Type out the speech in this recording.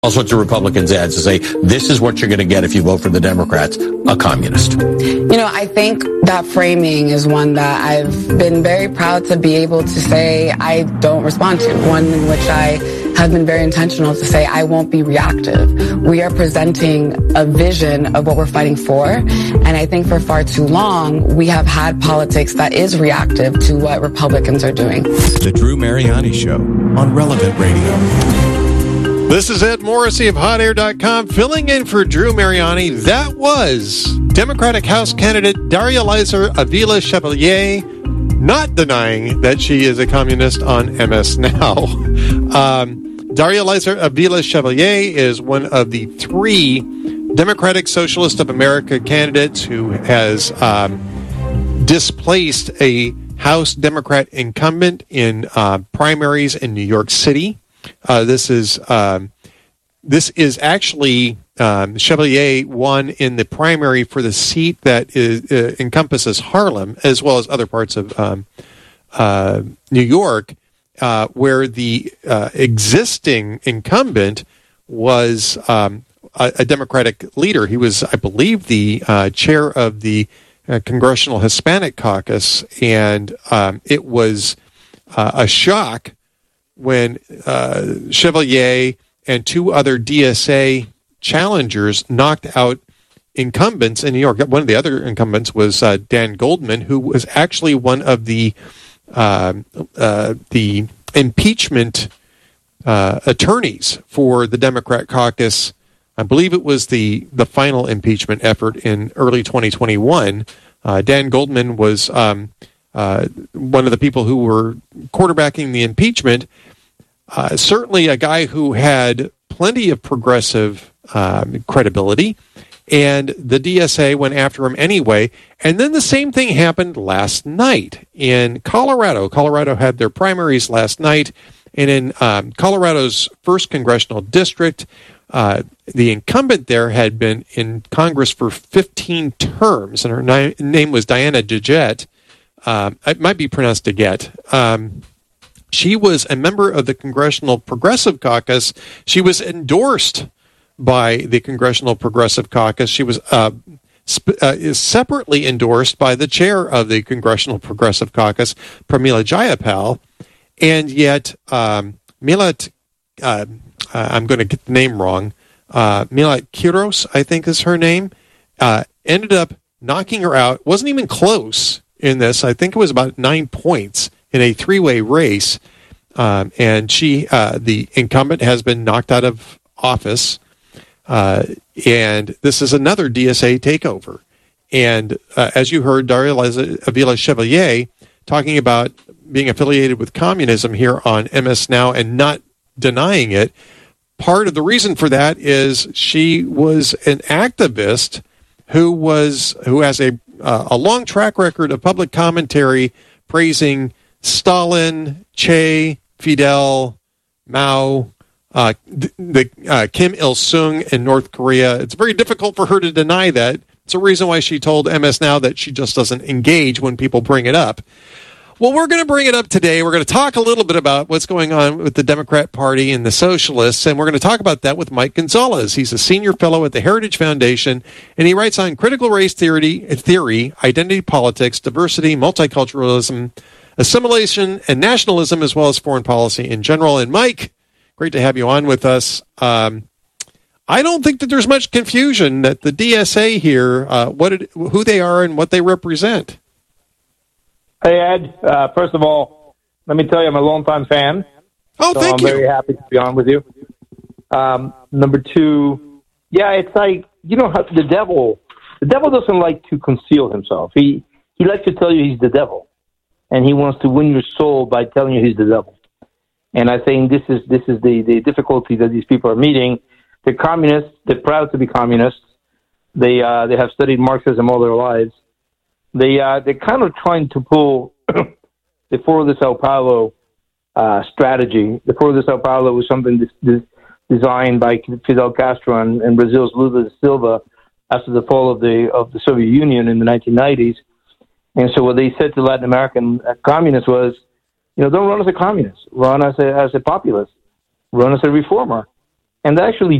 all sorts of Republicans' ads to say, this is what you're going to get if you vote for the Democrats, a communist. You know, I think that framing is one that I've been very proud to be able to say I don't respond to, one in which I have been very intentional to say I won't be reactive. We are presenting a vision of what we're fighting for, and I think for far too long, we have had politics that is reactive to what Republicans are doing. The Drew Mariani Show on Relevant Radio. This is Ed Morrissey of HotAir.com filling in for Drew Mariani. That was Democratic House candidate Daria-Liza Avila Chevalier, not denying that she is a communist on MS Now. Daria-Liza Avila Chevalier is one of the three Democratic Socialist of America candidates who has displaced a House Democrat incumbent in primaries in New York City. This is actually Chevalier won in the primary for the seat that encompasses Harlem as well as other parts of New York, where the existing incumbent was a Democratic leader. He was, I believe, the chair of the Congressional Hispanic Caucus, and it was a shock when Chevalier and two other DSA challengers knocked out incumbents in New York. One of the other incumbents was Dan Goldman, who was actually one of the impeachment attorneys for the Democrat caucus. I believe it was the final impeachment effort in early 2021. Dan Goldman was one of the people who were quarterbacking the impeachment. Certainly a guy who had plenty of progressive credibility, and the DSA went after him anyway. And then the same thing happened last night in Colorado. Colorado had their primaries last night, and in Colorado's 1st Congressional District, the incumbent there had been in Congress for 15 terms, and her name was Diana DeGette. It might be pronounced DeGette. She was a member of the Congressional Progressive Caucus. She was endorsed by the Congressional Progressive Caucus. She was separately endorsed by the chair of the Congressional Progressive Caucus, Pramila Jayapal. And yet, Milat, I'm going to get the name wrong, Milat Quiros, I think is her name, ended up knocking her out. Wasn't even close in this. I think it was about 9 points in a three-way race, and she, the incumbent, has been knocked out of office, and this is another DSA takeover. And as you heard, Daria-Liza Avila Chevalier talking about being affiliated with communism here on MS Now and not denying it. Part of the reason for that is she was an activist who has a long track record of public commentary praising Stalin, Che, Fidel, Mao, Kim Il-sung in North Korea. It's very difficult for her to deny that. It's a reason why she told MS Now that she just doesn't engage when people bring it up. Well, we're going to bring it up today. We're going to talk a little bit about what's going on with the Democrat Party and the Socialists, and we're going to talk about that with Mike Gonzalez. He's a senior fellow at the Heritage Foundation, and he writes on critical race theory, identity politics, diversity, multiculturalism, assimilation, and nationalism, as well as foreign policy in general. And Mike, great to have you on with us. I don't think that there's much confusion that the DSA here, who they are and what they represent. Hey, Ed. First of all, let me tell you, I'm a longtime fan. Oh, thank you. I'm very happy to be on with you. Number two, yeah, it's like, how the devil doesn't like to conceal himself. He likes to tell you he's the devil, and he wants to win your soul by telling you he's the devil. And I think this is the difficulty that these people are meeting. They're communists. They're proud to be communists. They have studied Marxism all their lives. They're kind of trying to pull the Foro de Sao Paulo strategy. The Foro de Sao Paulo was something designed by Fidel Castro and Brazil's Lula da Silva after the fall of the Soviet Union in the 1990s. And so what they said to Latin American communists was, don't run as a communist. Run as a populist. Run as a reformer. and that actually